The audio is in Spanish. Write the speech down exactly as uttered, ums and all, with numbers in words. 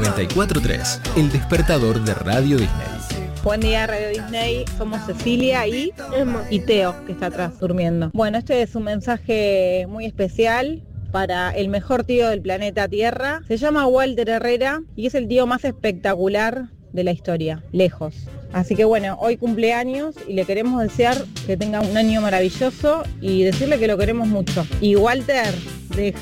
noventa y cuatro punto tres, el despertador de Radio Disney. Buen día, Radio Disney. Somos Cecilia y, y Teo, que está atrás durmiendo. Bueno, este es un mensaje muy especial para el mejor tío del planeta Tierra. Se llama Walter Herrera y es el tío más espectacular de la historia, lejos. Así que bueno, hoy cumpleaños y le queremos desear que tenga un año maravilloso y decirle que lo queremos mucho. Y Walter, deja